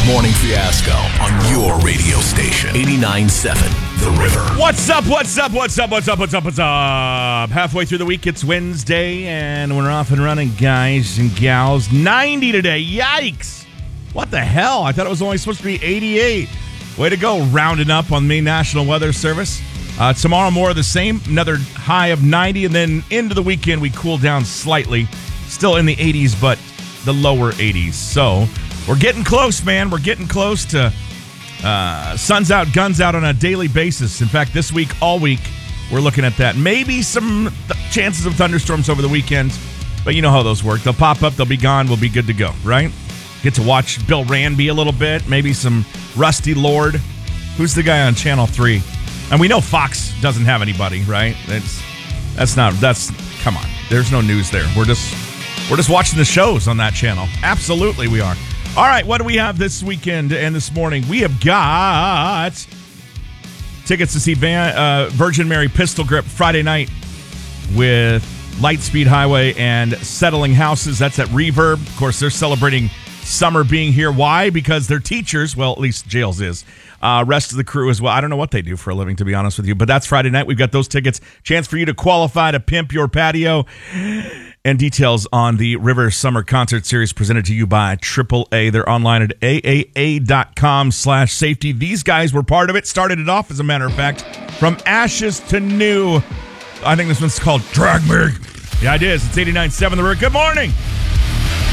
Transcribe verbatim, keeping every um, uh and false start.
Morning Fiasco on your radio station. eighty-nine point seven The River. What's up, what's up, what's up, what's up, what's up, what's up? Halfway through the week, it's Wednesday, and we're off and running, guys and gals. ninety today. Yikes. What the hell? I thought it was only supposed to be eighty-eight. Way to go, rounding up on me, National Weather Service. Uh, tomorrow, more of the same. Another high of ninety, and then into the weekend, we cool down slightly. Still in the eighties, but the lower eighties. So we're getting close, man. We're getting close to uh, sun's out, guns out on a daily basis. In fact, this week, all week, we're looking at that. Maybe some th- chances of thunderstorms over the weekend, but you know how those work. They'll pop up, they'll be gone, we'll be good to go, right? Get to watch Bill Ranby a little bit, maybe some Rusty Lord. Who's the guy on Channel three? And we know Fox doesn't have anybody, right? That's that's not that's come on. There's no news there. We're just we're just watching the shows on that channel. Absolutely we are. All right, what do we have this weekend and this morning? We have got tickets to see Van, uh, Virgin Mary Pistol Grip Friday night with Lightspeed Highway and Settling Houses. That's at Reverb. Of course, they're celebrating summer being here. Why? Because they're teachers. Well, at least Jails is. Uh, rest of the crew as well. I don't know what they do for a living, to be honest with you, but that's Friday night. We've got those tickets. Chance for you to qualify to pimp your patio. And details on the River Summer Concert Series presented to you by triple A. They're online at A A A dot com slash safety. These guys were part of it. Started it off, as a matter of fact, from ashes to new. I think this one's called Drag Me. Yeah, it is. It's eighty-nine point seven The River. Good morning.